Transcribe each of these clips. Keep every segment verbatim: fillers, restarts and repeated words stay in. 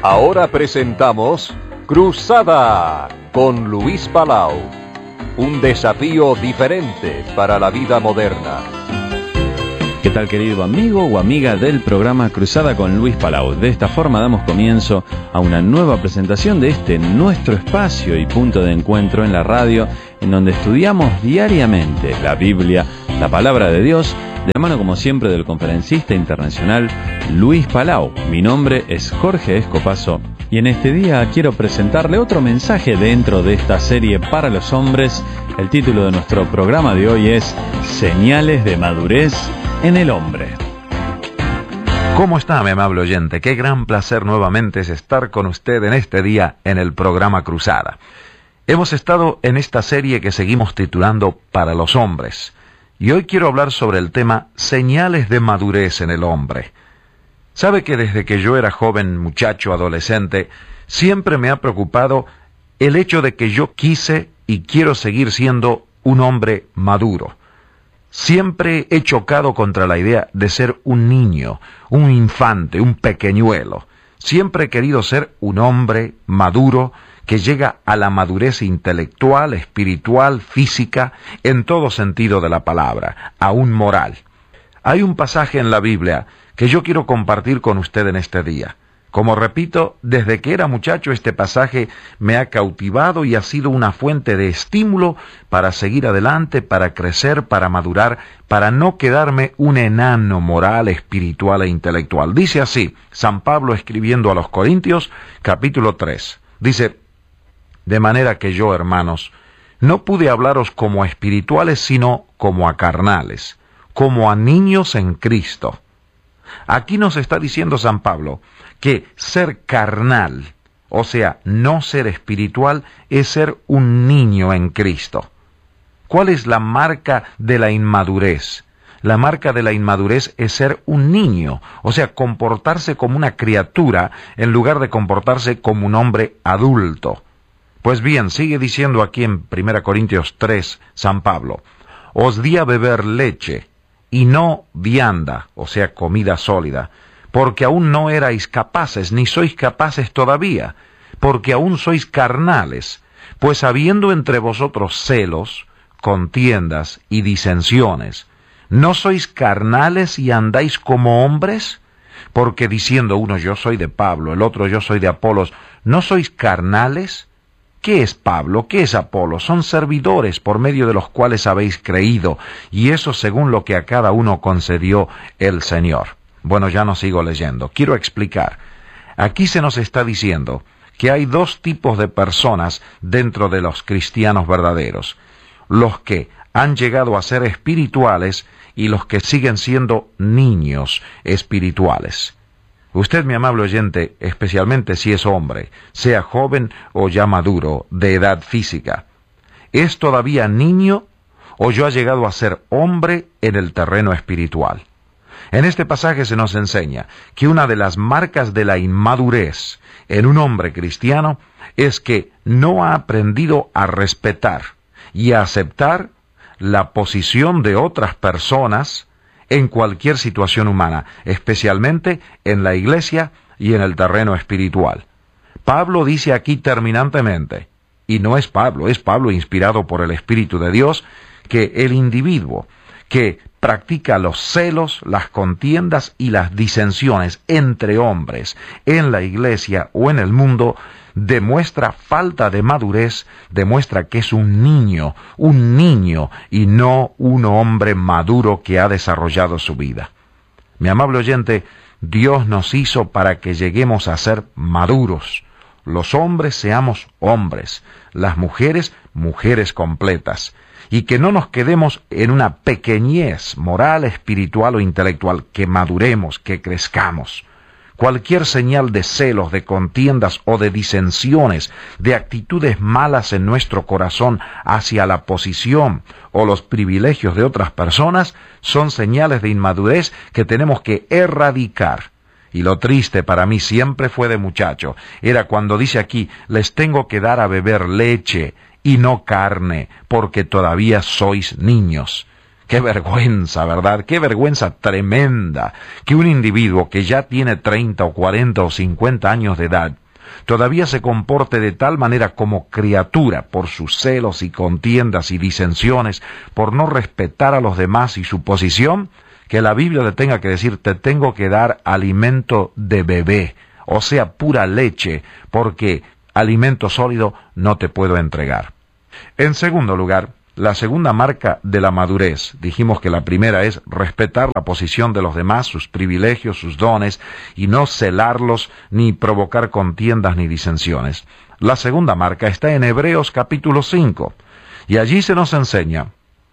Ahora presentamos Cruzada con Luis Palau. Un desafío diferente para la vida moderna. ¿Qué tal, querido amigo o amiga del programa Cruzada con Luis Palau? De esta forma damos comienzo a una nueva presentación de este nuestro espacio y punto de encuentro en la radio, en donde estudiamos diariamente la Biblia, la palabra de Dios, de la mano como siempre del conferencista internacional Luis Palau. Mi nombre es Jorge Escopazo y en este día quiero presentarle otro mensaje dentro de esta serie para los hombres. El título de nuestro programa de hoy es Señales de madurez en el hombre. ¿Cómo está, mi amable oyente? Qué gran placer nuevamente es estar con usted en este día en el programa Cruzada. Hemos estado en esta serie que seguimos titulando Para los hombres. Y hoy quiero hablar sobre el tema Señales de madurez en el hombre. Sabe que desde que yo era joven, muchacho, adolescente, siempre me ha preocupado el hecho de que yo quise y quiero seguir siendo un hombre maduro. Siempre he chocado contra la idea de ser un niño, un infante, un pequeñuelo. Siempre he querido ser un hombre maduro que llega a la madurez intelectual, espiritual, física, en todo sentido de la palabra, aún moral. Hay un pasaje en la Biblia que yo quiero compartir con usted en este día. Como repito, desde que era muchacho este pasaje me ha cautivado y ha sido una fuente de estímulo para seguir adelante, para crecer, para madurar, para no quedarme un enano moral, espiritual e intelectual. Dice así, San Pablo escribiendo a los Corintios, capítulo tres. Dice, de manera que yo, hermanos, no pude hablaros como a espirituales, sino como a carnales, como a niños en Cristo. Aquí nos está diciendo San Pablo que ser carnal, o sea, no ser espiritual, es ser un niño en Cristo. ¿Cuál es la marca de la inmadurez? La marca de la inmadurez es ser un niño, o sea, comportarse como una criatura en lugar de comportarse como un hombre adulto. Pues bien, sigue diciendo aquí en primera Corintios tres, San Pablo, os di a beber leche, y no vianda, o sea, comida sólida, porque aún no erais capaces, ni sois capaces todavía, porque aún sois carnales, pues habiendo entre vosotros celos, contiendas y disensiones, ¿no sois carnales y andáis como hombres? Porque diciendo uno yo soy de Pablo, el otro yo soy de Apolos, ¿no sois carnales? ¿Qué es Pablo? ¿Qué es Apolo? Son servidores por medio de los cuales habéis creído, y eso según lo que a cada uno concedió el Señor. Bueno, ya no sigo leyendo. Quiero explicar. Aquí se nos está diciendo que hay dos tipos de personas dentro de los cristianos verdaderos. Los que han llegado a ser espirituales y los que siguen siendo niños espirituales. Usted, mi amable oyente, especialmente si es hombre, sea joven o ya maduro, de edad física, ¿es todavía niño o ya ha llegado a ser hombre en el terreno espiritual? En este pasaje se nos enseña que una de las marcas de la inmadurez en un hombre cristiano es que no ha aprendido a respetar y a aceptar la posición de otras personas en cualquier situación humana, especialmente en la iglesia y en el terreno espiritual. Pablo dice aquí terminantemente, y no es Pablo, es Pablo inspirado por el Espíritu de Dios, que el individuo que practica los celos, las contiendas y las disensiones entre hombres en la iglesia o en el mundo, demuestra falta de madurez, demuestra que es un niño, un niño y no un hombre maduro que ha desarrollado su vida. Mi amable oyente, Dios nos hizo para que lleguemos a ser maduros. Los hombres seamos hombres, las mujeres, mujeres completas, y que no nos quedemos en una pequeñez moral, espiritual o intelectual, que maduremos, que crezcamos. Cualquier señal de celos, de contiendas o de disensiones, de actitudes malas en nuestro corazón hacia la posición o los privilegios de otras personas, son señales de inmadurez que tenemos que erradicar. Y lo triste para mí siempre fue de muchacho, era cuando dice aquí, les tengo que dar a beber leche y no carne, porque todavía sois niños. Qué vergüenza, ¿verdad? Qué vergüenza tremenda que un individuo que ya tiene treinta o cuarenta o cincuenta años de edad todavía se comporte de tal manera como criatura por sus celos y contiendas y disensiones, por no respetar a los demás y su posición, que la Biblia le tenga que decir: te tengo que dar alimento de bebé, o sea, pura leche, porque alimento sólido no te puedo entregar. En segundo lugar, la segunda marca de la madurez, dijimos que la primera es respetar la posición de los demás, sus privilegios, sus dones, y no celarlos ni provocar contiendas ni disensiones. La segunda marca está en Hebreos capítulo cinco, y allí se nos enseña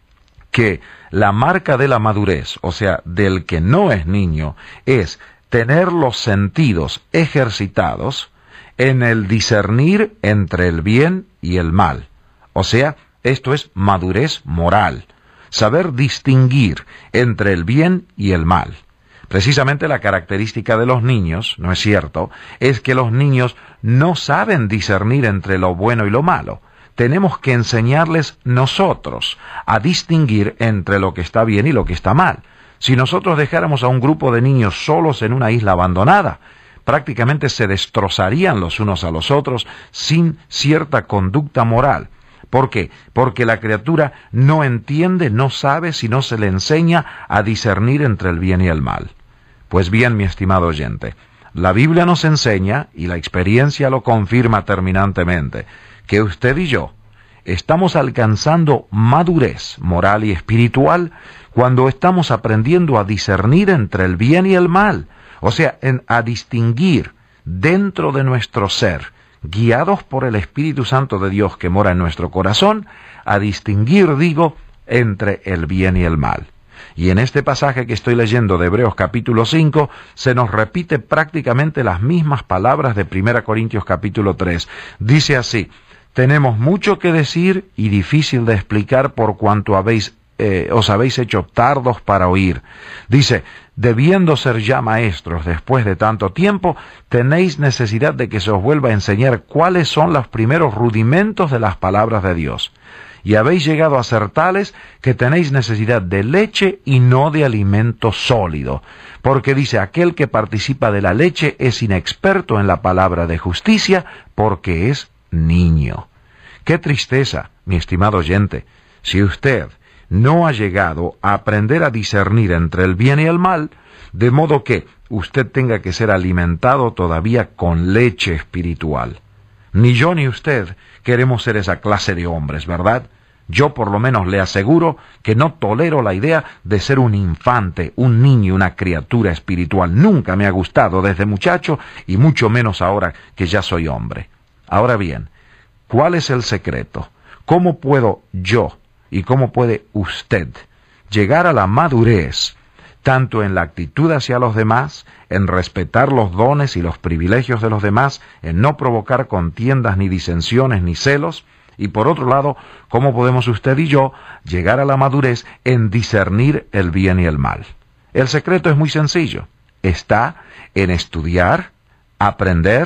que la marca de la madurez, o sea, del que no es niño, es tener los sentidos ejercitados en el discernir entre el bien y el mal. O sea, esto es madurez moral, saber distinguir entre el bien y el mal. Precisamente la característica de los niños, ¿no es cierto?, es que los niños no saben discernir entre lo bueno y lo malo. Tenemos que enseñarles nosotros a distinguir entre lo que está bien y lo que está mal. Si nosotros dejáramos a un grupo de niños solos en una isla abandonada, prácticamente se destrozarían los unos a los otros sin cierta conducta moral. ¿Por qué? Porque la criatura no entiende, no sabe, si no se le enseña a discernir entre el bien y el mal. Pues bien, mi estimado oyente, la Biblia nos enseña, y la experiencia lo confirma terminantemente, que usted y yo estamos alcanzando madurez moral y espiritual cuando estamos aprendiendo a discernir entre el bien y el mal, o sea, en, a distinguir dentro de nuestro ser, guiados por el Espíritu Santo de Dios que mora en nuestro corazón, a distinguir, digo, entre el bien y el mal. Y en este pasaje que estoy leyendo de Hebreos capítulo cinco, se nos repite prácticamente las mismas palabras de primera Corintios capítulo tres. Dice así: tenemos mucho que decir y difícil de explicar por cuanto habéis, eh, os habéis hecho tardos para oír. Dice: debiendo ser ya maestros después de tanto tiempo, tenéis necesidad de que se os vuelva a enseñar cuáles son los primeros rudimentos de las palabras de Dios. Y habéis llegado a ser tales que tenéis necesidad de leche y no de alimento sólido. Porque dice: aquel que participa de la leche es inexperto en la palabra de justicia, porque es niño. Qué tristeza, mi estimado oyente, si usted no ha llegado a aprender a discernir entre el bien y el mal, de modo que usted tenga que ser alimentado todavía con leche espiritual. Ni yo ni usted queremos ser esa clase de hombres, ¿verdad? Yo por lo menos le aseguro que no tolero la idea de ser un infante, un niño, una criatura espiritual. Nunca me ha gustado desde muchacho y mucho menos ahora que ya soy hombre. Ahora bien, ¿cuál es el secreto? ¿Cómo puedo yo y cómo puede usted llegar a la madurez, tanto en la actitud hacia los demás, en respetar los dones y los privilegios de los demás, en no provocar contiendas ni disensiones ni celos? Y por otro lado, ¿cómo podemos usted y yo llegar a la madurez en discernir el bien y el mal? El secreto es muy sencillo. Está en estudiar, aprender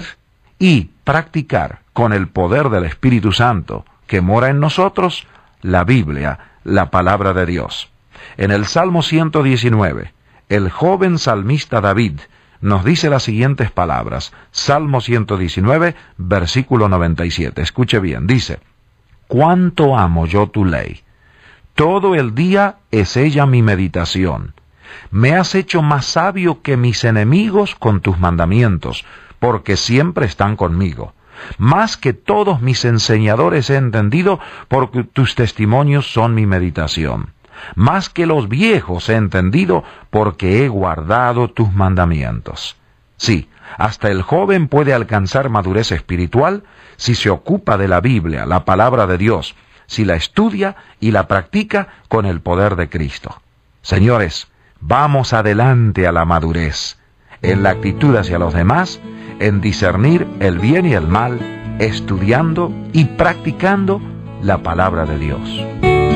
y practicar con el poder del Espíritu Santo que mora en nosotros la Biblia, la palabra de Dios. En el Salmo ciento diecinueve, el joven salmista David nos dice las siguientes palabras. Salmo ciento diecinueve, versículo noventa y siete. Escuche bien, dice: cuánto amo yo tu ley. Todo el día es ella mi meditación. Me has hecho más sabio que mis enemigos con tus mandamientos, porque siempre están conmigo. Más que todos mis enseñadores he entendido, porque tus testimonios son mi meditación. Más que los viejos he entendido, porque he guardado tus mandamientos. Sí, hasta el joven puede alcanzar madurez espiritual si se ocupa de la Biblia, la palabra de Dios, si la estudia y la practica con el poder de Cristo. Señores, vamos adelante a la madurez, en la actitud hacia los demás, en discernir el bien y el mal, estudiando y practicando la palabra de Dios.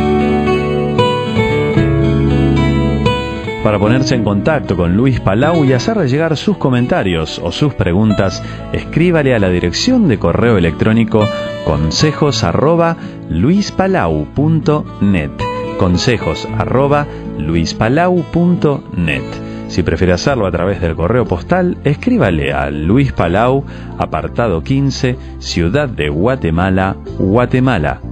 Para ponerse en contacto con Luis Palau y hacerle llegar sus comentarios o sus preguntas, escríbale a la dirección de correo electrónico consejos arroba luispalau punto net. consejos arroba luispalau punto net. Si prefiere hacerlo a través del correo postal, escríbale a Luis Palau, apartado quince, Ciudad de Guatemala, Guatemala,